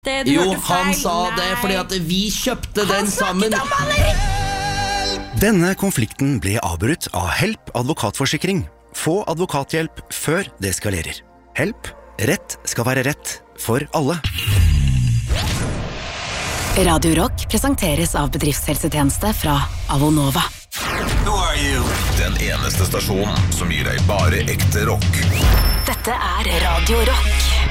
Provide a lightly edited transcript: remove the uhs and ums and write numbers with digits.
Jo, han sa det fordi at vi kjøpte den sammen. Denne konflikten ble avbrutt av Help advokatforsikring. Få advokathjelp før det eskalerer. Help, rett skal være rett for alle. Radio Rock presenteres av bedriftshelsetjeneste fra Avonova. Who are you? Den eneste stasjonen som gir deg bare ekte rock. Dette er Radio Rock.